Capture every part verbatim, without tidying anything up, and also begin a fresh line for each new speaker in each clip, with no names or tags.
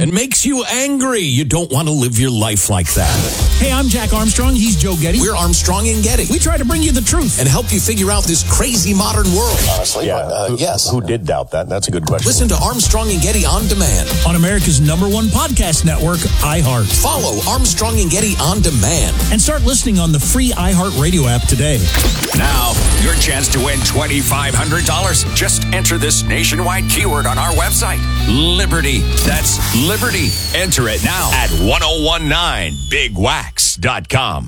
and makes you angry. You don't want to live your life like that.
Hey, I'm Jack Armstrong. He's Joe Getty.
We're Armstrong and Getty.
We try to bring you the truth
and help you figure out this crazy modern world.
Honestly, yeah, uh,
who,
yes.
Who did doubt that? That's a good question.
Listen to Armstrong and Getty On Demand
on America's number one podcast network, iHeart.
Follow Armstrong and Getty On Demand
and start listening on the free iHeart Radio app today.
Now, your chance to win twenty-five hundred dollars. Just enter this nationwide keyword on our website, Liberty. That's Liberty. Enter it now at ten nineteen big wax dot com.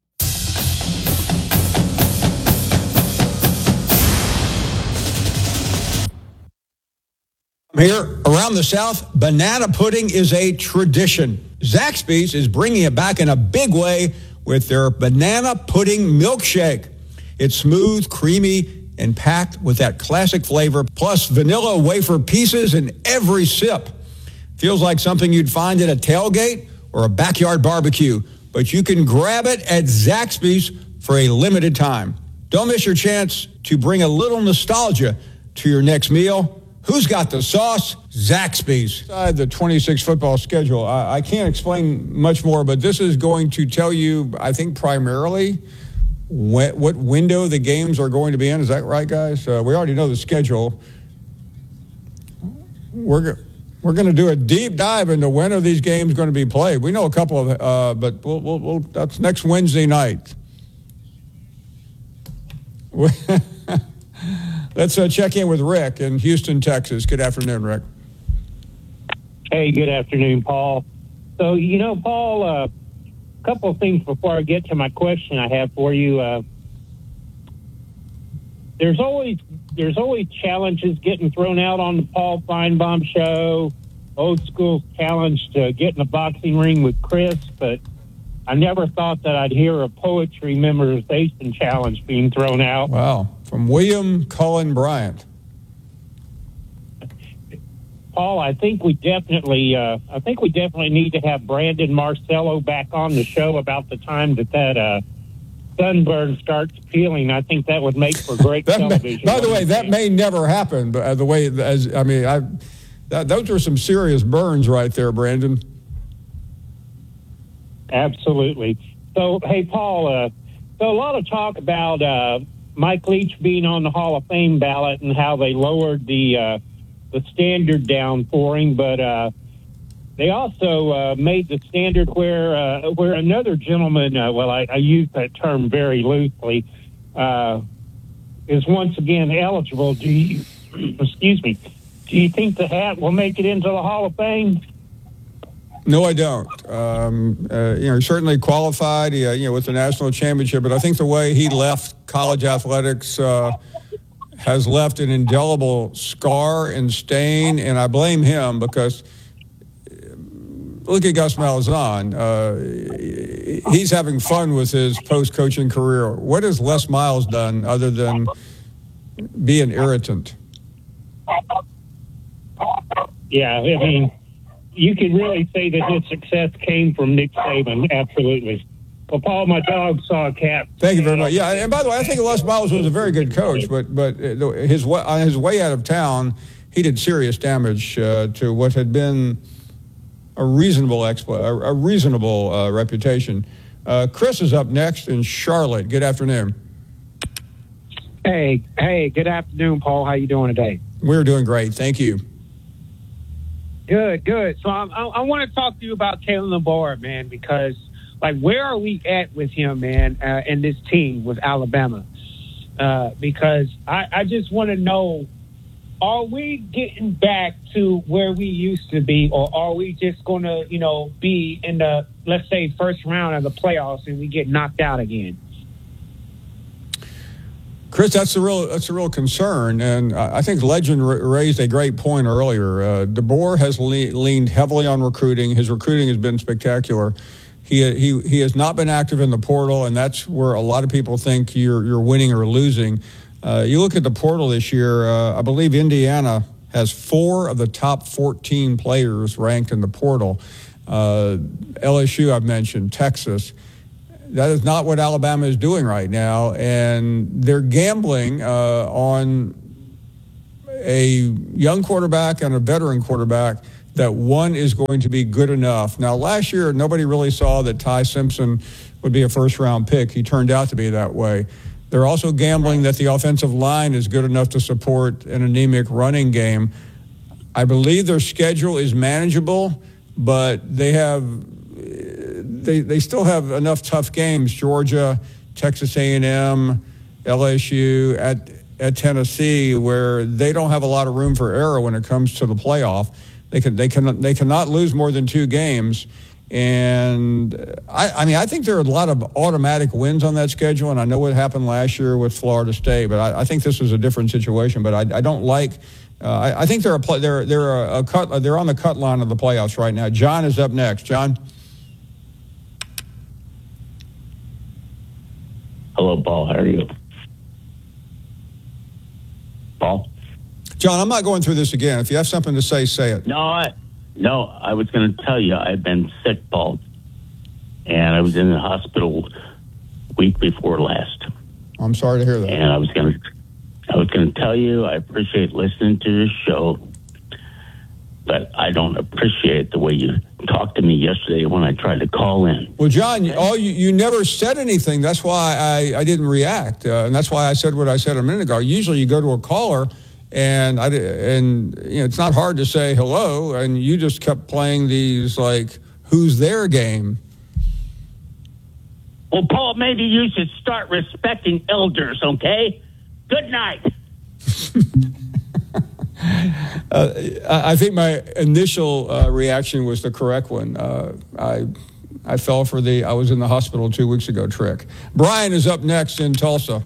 Here around the South, banana pudding is a tradition. Zaxby's is bringing it back in a big way with their banana pudding milkshake. It's smooth, creamy, and packed with that classic flavor, plus vanilla wafer pieces in every sip. Feels like something you'd find at a tailgate or a backyard barbecue, but you can grab it at Zaxby's for a limited time. Don't miss your chance to bring a little nostalgia to your next meal. Who's got the sauce? Zaxby's. Inside the twenty-six football schedule, I, I can't explain much more, but this is going to tell you, I think, primarily what, what window the games are going to be in. Is that right, guys? Uh, we already know the schedule. We're we're going to do a deep dive into when are these games going to be played. We know a couple of, uh, but we'll, we'll, we'll, that's next Wednesday night. Let's uh, check in with Rick in Houston, Texas. Good afternoon, Rick.
Hey, good afternoon, Paul. So, you know, Paul, a uh, couple of things before I get to my question I have for you. Uh, there's always there's always challenges getting thrown out on the Paul Feinbaum show, old school challenge to get in a boxing ring with Chris, but I never thought that I'd hear a poetry memorization challenge being thrown out.
Wow. From William Cullen Bryant.
Paul, I think we definitely, uh, I think we definitely need to have Brandon Marcello back on the show about the time that that uh, sunburn starts peeling. I think that would make for great television.
May, by the way, that may never happen. But uh, the way, as I mean, I that, those are some serious burns right there, Brandon.
Absolutely. So, hey, Paul. Uh, so a lot of talk about. Uh, Mike Leach being on the Hall of Fame ballot and how they lowered the uh, the standard down for him, but uh, they also uh, made the standard where uh, where another gentleman, uh, well, I, I use that term very loosely, uh, is once again eligible. Do you, excuse me, do you think the hat will make it into the Hall of Fame?
No, I don't. Um, uh, you know, certainly qualified, uh, you know, with the national championship, but I think the way he left college athletics uh, has left an indelible scar and stain, and I blame him because look at Gus Malzahn. Uh, he's having fun with his post-coaching career. What has Les Miles done other than be an irritant?
Yeah, I mean, you can really say that his success came from Nick Saban, absolutely. Well, Paul, my dog saw a cat.
Thank you very much. Yeah, and by the way, I think Les Miles was a very good coach, but but his on his way out of town, he did serious damage uh, to what had been a reasonable expl- a, a reasonable uh, reputation. Uh, Chris is up next in Charlotte. Good afternoon.
Hey, hey, good afternoon, Paul. How you doing today?
We're doing great. Thank you.
Good, good. So I, I, I want to talk to you about Kalen DeBoer, man, because, like, where are we at with him, man, uh, and this team with Alabama? Uh, because I, I just want to know, are we getting back to where we used to be, or are we just going to, you know, be in the, let's say, first round of the playoffs and we get knocked out again?
Chris, that's a real that's a real concern, and I think Legend r- raised a great point earlier. Uh, DeBoer has le- leaned heavily on recruiting. His recruiting has been spectacular. He he he has not been active in the portal, and that's where a lot of people think you're you're winning or losing. Uh, you look at the portal this year. Uh, I believe Indiana has four of the top fourteen players ranked in the portal. Uh, L S U, I've mentioned, Texas. That is not what Alabama is doing right now, and they're gambling uh, on a young quarterback and a veteran quarterback that one is going to be good enough. Now, last year, nobody really saw that Ty Simpson would be a first-round pick. He turned out to be that way. They're also gambling that the offensive line is good enough to support an anemic running game. I believe their schedule is manageable, but they have they they still have enough tough games. Georgia, Texas A and M, L S U, at at Tennessee, where they don't have a lot of room for error when it comes to the playoff. They can they can they cannot lose more than two games. And I, I mean, I think there are a lot of automatic wins on that schedule, and I know what happened last year with Florida State, but I, I think this is a different situation. But I, I don't like. Uh, I, I think they're a they're they're a, a cut. They're on the cut line of the playoffs right now. John is up next. John.
Hello, Paul. How are you, Paul?
John, I'm not going through this again. If you have something to say, say it.
No, I. No, I was going to tell you I've been sick, Paul, and I was in the hospital week before last.
I'm sorry to hear that.
And I was going to, I was going to tell you I appreciate listening to this show, but I don't appreciate the way you talked to me yesterday when I tried to call in.
Well, John, all you, you never said anything. That's why I, I didn't react, uh, and that's why I said what I said a minute ago. Usually, you go to a caller. And I and you know it's not hard to say hello, and you just kept playing these like who's there game.
Well, Paul, maybe you should start respecting elders, okay? Good night.
uh, I think my initial uh, reaction was the correct one. Uh, I I fell for the I was in the hospital two weeks ago trick. Brian is up next in Tulsa.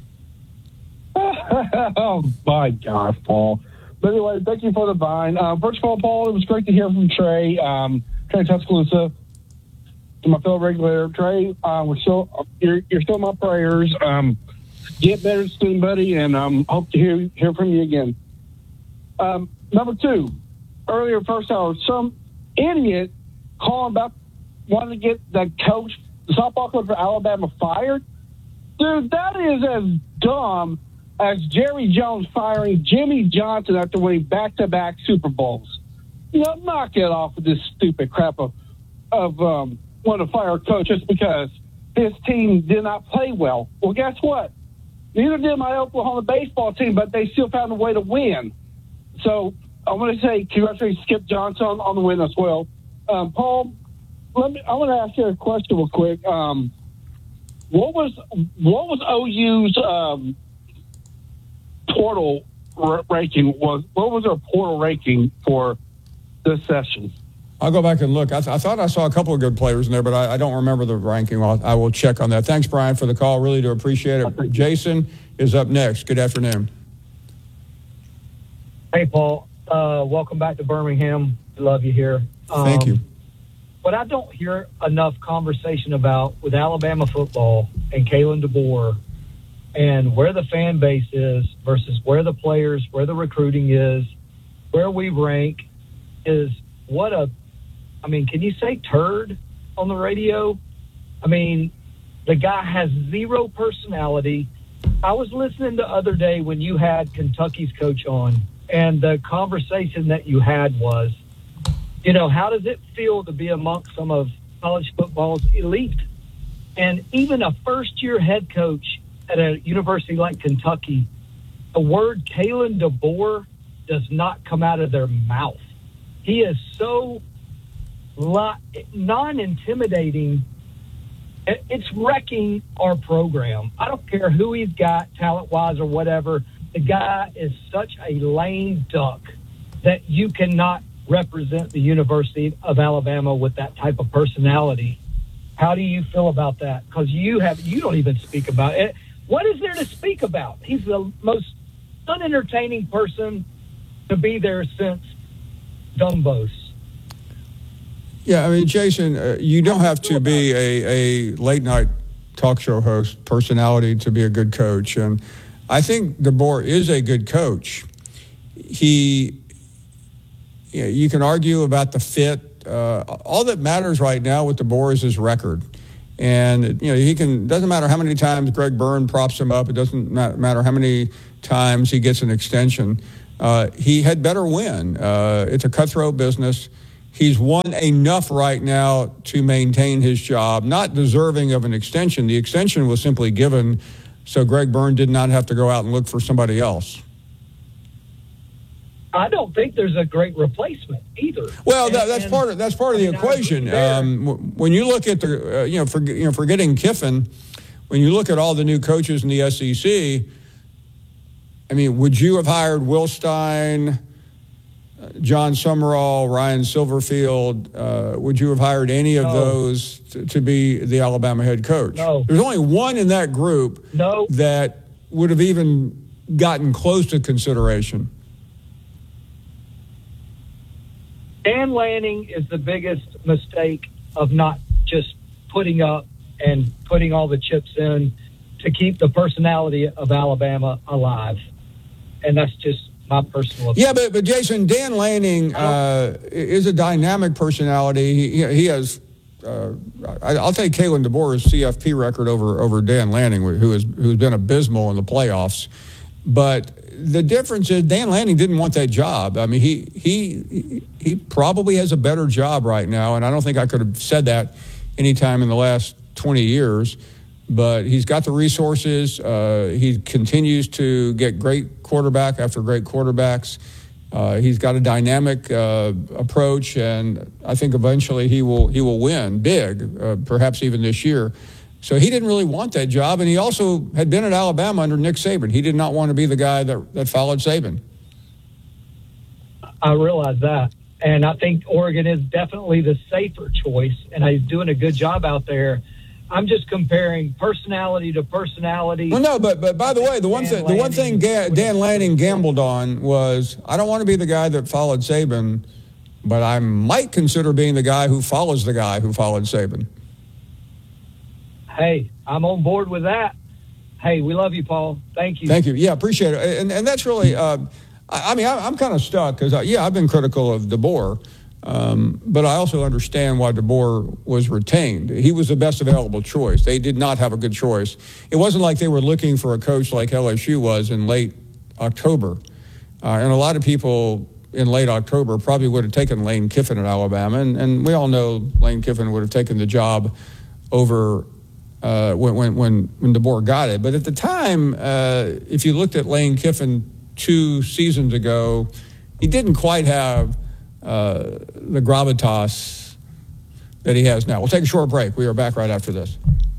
Oh, my gosh, Paul. But anyway, thank you for the vine. Uh, first of all, Paul, it was great to hear from Trey, um, Trey Tuscaloosa, to my fellow regulator. Trey, uh, we're still, you're, you're still in my prayers. Um, get better soon, buddy, and um, hope to hear hear from you again. Um, number two, earlier first hour, some idiot calling about wanting to get the coach, the softball coach for Alabama fired. Dude, that is as dumb as Jerry Jones firing Jimmy Johnson after winning back-to-back Super Bowls. You know, knock it off with this stupid crap of, of um, wanting to fire a coach just because his team did not play well. Well, guess what? Neither did my Oklahoma baseball team, but they still found a way to win. So I want to say congratulations, Skip Johnson, on, on the win as well. Um, Paul, let me. I want to ask you a question real quick. Um, what was what was O U's um, portal r- ranking? Was what was their portal ranking for this session?
I'll go back and look. I, th- I thought I saw a couple of good players in there, but I, I don't remember the ranking. I'll, I will check on that. Thanks, Brian, for the call. Really do appreciate it. Jason is up next. Good afternoon.
Hey, Paul. Uh, welcome back to Birmingham. Love you here. Um,
Thank you.
What I don't hear enough conversation about with Alabama football and Kalen DeBoer and where the fan base is versus where the players, where the recruiting is, where we rank is what a, I mean, can you say turd on the radio? I mean, the guy has zero personality. I was listening the other day when you had Kentucky's coach on, and the conversation that you had was, you know, how does it feel to be amongst some of college football's elite? And even a first-year head coach at a university like Kentucky, the word Kalen DeBoer does not come out of their mouth. He is so non-intimidating. It's wrecking our program. I don't care who he's got, talent-wise or whatever. The guy is such a lame duck that you cannot represent the University of Alabama with that type of personality. How do you feel about that? Because you have you don't even speak about it. What is there to speak about? He's the most unentertaining person to be there since Dumbos.
Yeah, I mean, Jason, uh, you don't have to be a, a late-night talk show host personality to be a good coach. And I think DeBoer is a good coach. He, you know, you can argue about the fit. Uh, all that matters right now with DeBoer is his record. And, you know, he can, doesn't matter how many times Greg Byrne props him up. It doesn't matter how many times he gets an extension. uh, he had better win. Uh, it's a cutthroat business. He's won enough right now to maintain his job, not deserving of an extension. The extension was simply given so Greg Byrne did not have to go out and look for somebody else.
I don't think there's a great replacement either.
Well,
and,
that, that's
and,
part of that's part of
I
the
mean,
equation. Um, when you look at the, uh, you know, for, you know, forgetting Kiffin, when you look at all the new coaches in the S E C, I mean, would you have hired Will Stein, John Summerall, Ryan Silverfield? Uh, would you have hired any of
no.
those to, to be the Alabama head coach?
No.
There's only one in that group
no.
that would have even gotten close to consideration.
Dan Lanning is the biggest mistake of not just putting up and putting all the chips in to keep the personality of Alabama alive. And that's just my personal opinion.
Yeah, but, but Jason, Dan Lanning uh, is a dynamic personality. He, he has, uh, I'll take Kalen DeBoer's C F P record over, over Dan Lanning, who has who's been abysmal in the playoffs. But the difference is Dan Lanning didn't want that job. I mean, he he he probably has a better job right now, and I don't think I could have said that any time in the last twenty years. But he's got the resources. Uh, he continues to get great quarterback after great quarterbacks. Uh, he's got a dynamic uh, approach, and I think eventually he will he will win big, uh, perhaps even this year. So he didn't really want that job, and he also had been at Alabama under Nick Saban. He did not want to be the guy that, that followed Saban.
I realize that, and I think Oregon is definitely the safer choice, and he's doing a good job out there. I'm just comparing personality to personality.
Well, no, but but by the way, the one thing the one thing Ga- Dan Lanning gambled on was, I don't want to be the guy that followed Saban, but I might consider being the guy who follows the guy who followed Saban.
Hey, I'm on board with that. Hey, we love you, Paul. Thank you.
Thank you. Yeah, appreciate it. And and that's really, uh, I, I mean, I, I'm kind of stuck because, yeah, I've been critical of DeBoer, um, but I also understand why DeBoer was retained. He was the best available choice. They did not have a good choice. It wasn't like they were looking for a coach like L S U was in late October. Uh, and a lot of people in late October probably would have taken Lane Kiffin at Alabama, and, and we all know Lane Kiffin would have taken the job over Uh, when, when when when DeBoer got it. But at the time, uh, if you looked at Lane Kiffin two seasons ago, he didn't quite have uh, the gravitas that he has now. We'll take a short break. We are back right after this.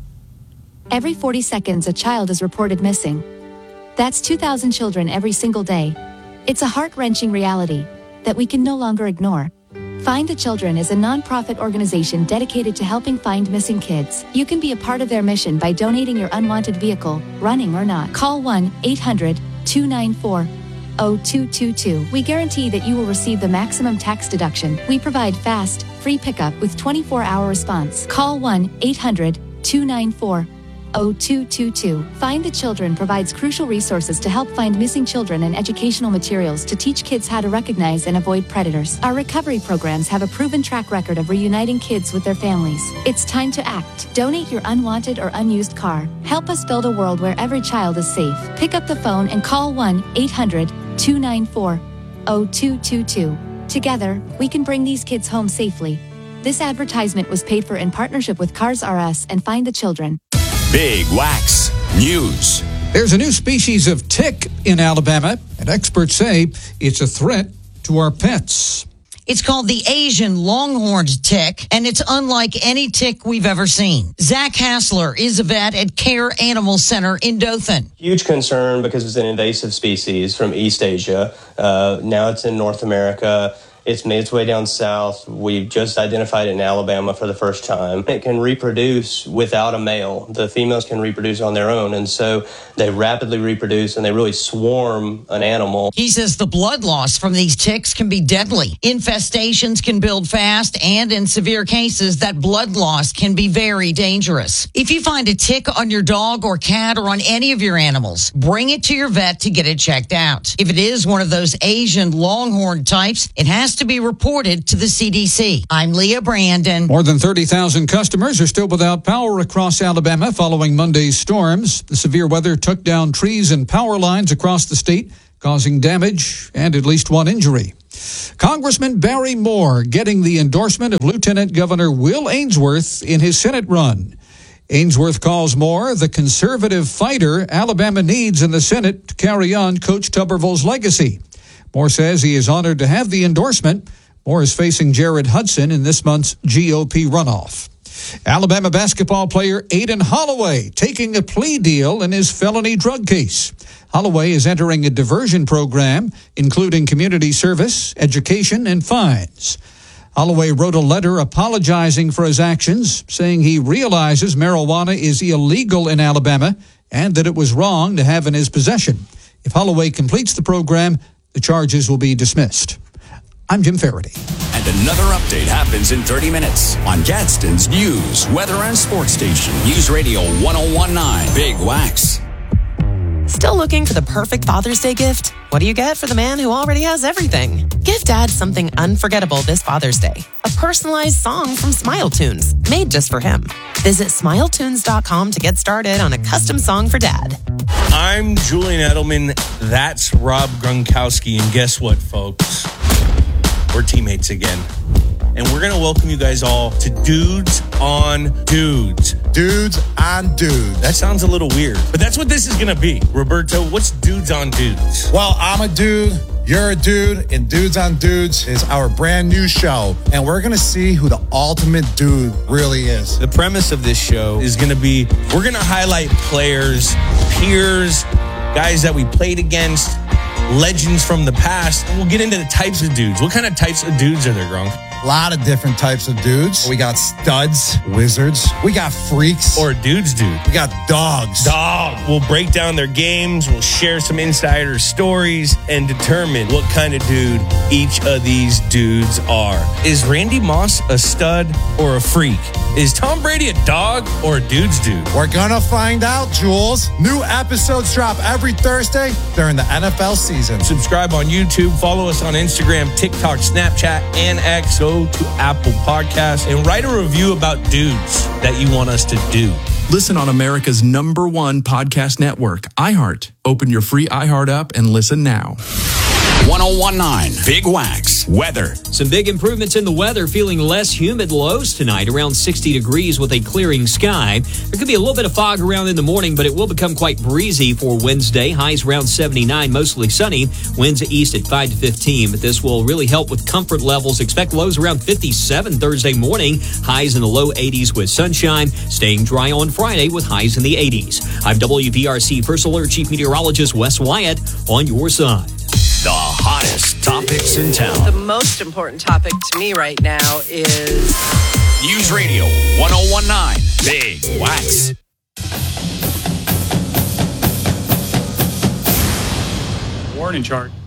Every forty seconds, a child is reported missing. That's two thousand children every single day. It's a heart-wrenching reality that we can no longer ignore. Find the Children is a non-profit organization dedicated to helping find missing kids. You can be a part of their mission by donating your unwanted vehicle, running or not. Call one eight hundred two nine four zero two two two. We guarantee that you will receive the maximum tax deduction. We provide fast, free pickup with twenty-four hour response. Call one eight hundred two nine four zero two two two. Find the Children provides crucial resources to help find missing children and educational materials to teach kids how to recognize and avoid predators. Our recovery programs have a proven track record of reuniting kids with their families. It's time to act. Donate your unwanted or unused car. Help us build a world where every child is safe. Pick up the phone and call one eight hundred two nine four zero two two two. Together, we can bring these kids home safely. This advertisement was paid for in partnership with Cars R Us and Find the Children.
Big Wax News.
There's a new species of tick in Alabama, and experts say it's a threat to our pets.
It's called the Asian longhorned tick, and it's unlike any tick we've ever seen. Zach Hassler is a vet at Care Animal Center in Dothan.
Huge concern because it's an invasive species from East Asia. Uh, now it's in North America. It's made its way down south. We've just identified it in Alabama for the first time. It can reproduce without a male. The females can reproduce on their own, and so they rapidly reproduce and they really swarm an animal.
He says the blood loss from these ticks can be deadly. Infestations can build fast, and in severe cases, that blood loss can be very dangerous. If you find a tick on your dog or cat or on any of your animals, bring it to your vet to get it checked out. If it is one of those Asian longhorn types, it has to be reported to the C D C. I'm Leah Brandon.
More than thirty thousand customers are still without power across Alabama following Monday's storms. The severe weather took down trees and power lines across the state, causing damage and at least one injury. Congressman Barry Moore getting the endorsement of Lieutenant Governor Will Ainsworth in his Senate run. Ainsworth calls Moore the conservative fighter Alabama needs in the Senate to carry on Coach Tuberville's legacy. Moore says he is honored to have the endorsement. Moore is facing Jared Hudson in this month's G O P runoff. Alabama basketball player Aiden Holloway taking a plea deal in his felony drug case. Holloway is entering a diversion program, including community service, education, and fines. Holloway wrote a letter apologizing for his actions, saying he realizes marijuana is illegal in Alabama and that it was wrong to have in his possession. If Holloway completes the program, the charges will be dismissed. I'm Jim Faraday.
And another update happens in thirty minutes on Gadsden's News, Weather, and Sports Station. News Radio one oh one point nine, Big Wax.
Still looking for the perfect Father's Day gift? What do you get for the man who already has everything? Give Dad something unforgettable this Father's Day. A personalized song from Smile Tunes, made just for him. Visit smile tunes dot com to get started on a custom song for Dad.
I'm Julian Edelman. That's Rob Gronkowski. And guess what, folks? We're teammates again. And we're going to welcome you guys all to Dudes on Dudes.
Dudes on Dudes.
That sounds a little weird, but that's what this is going to be. Roberto, what's Dudes on Dudes?
Well, I'm a dude, you're a dude, and Dudes on Dudes is our brand new show. And we're going to see who the ultimate dude really is.
The premise of this show is going to be, we're going to highlight players, peers, guys that we played against, legends from the past, and we'll get into the types of dudes. What kind of types of dudes are there, Gronk?
A lot of different types of dudes. We got studs, wizards. We got freaks.
Or dudes dude.
We got dogs.
Dog. We'll break down their games. We'll share some insider stories and determine what kind of dude each of these dudes are. Is Randy Moss a stud or a freak? Is Tom Brady a dog or a dude's dude?
We're gonna find out, Jules. New episodes drop every Thursday during the N F L season.
Subscribe on YouTube. Follow us on Instagram, TikTok, Snapchat, and X. Go to Apple Podcasts and write a review about dudes that you want us to do.
Listen on America's number one podcast network, iHeart. Open your free iHeart app and listen now.
one oh one point nine, Big Wax, weather.
Some big improvements in the weather, feeling less humid lows tonight, around sixty degrees with a clearing sky. There could be a little bit of fog around in the morning, but it will become quite breezy for Wednesday. Highs around seventy-nine, mostly sunny. Winds east at five to fifteen, but this will really help with comfort levels. Expect lows around fifty-seven Thursday morning. Highs in the low eighties with sunshine. Staying dry on Friday with highs in the eighties. I'm W V R C First Alert Chief Meteorologist Wes Wyatt on your side.
The hottest topics in town.
The most important topic to me right now is
News Radio one oh one point nine, Big Wax.
Warning chart.